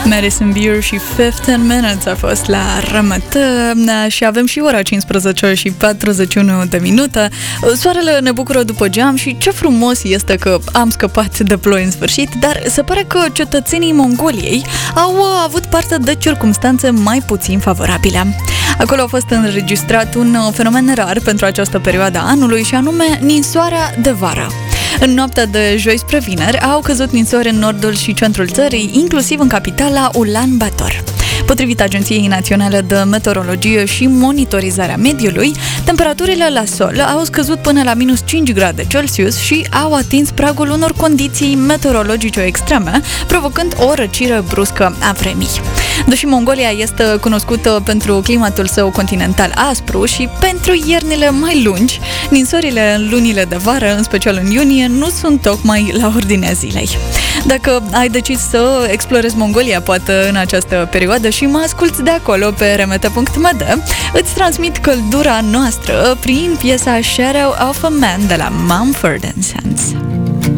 Madison Beer și 15 Minutes a fost la RMT și avem și ora 15 și 41 de minute. Soarele ne bucură după geam și ce frumos este că am scăpat de ploi în sfârșit, dar se pare că cetățenii Mongoliei au avut parte de circumstanțe mai puțin favorabile. Acolo a fost înregistrat un fenomen rar pentru această perioadă a anului și anume ninsoarea de vară. În noaptea de joi spre vineri au căzut ninsori în nordul și centrul țării, inclusiv în capitala Ulan Bator. Potrivit Agenției Naționale de Meteorologie și Monitorizarea Mediului, temperaturile la sol au scăzut până la minus 5 grade Celsius și au atins pragul unor condiții meteorologice extreme, provocând o răcire bruscă a vremii. Deși Mongolia este cunoscută pentru climatul său continental aspru și pentru iernile mai lungi, ninsorile în lunile de vară, în special în iunie, nu sunt tocmai la ordinea zilei. Dacă ai decis să explorezi Mongolia, poate în această perioadă, și mă asculți de acolo pe rmt.md, îți transmit căldura noastră prin piesa Shadow of a Man de la Mumford & Sons.